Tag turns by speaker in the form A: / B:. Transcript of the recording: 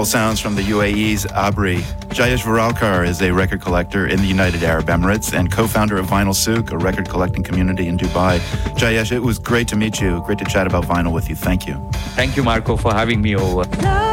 A: Wonderful sounds from the UAE's Abri. Jayesh Viralkar is a record collector in the United Arab Emirates and co-founder of Vinyl Souk, a record collecting community in Dubai. Jayesh, it was great to meet you. Great to chat about vinyl with you. Thank you.
B: Thank you, Marco, for having me over.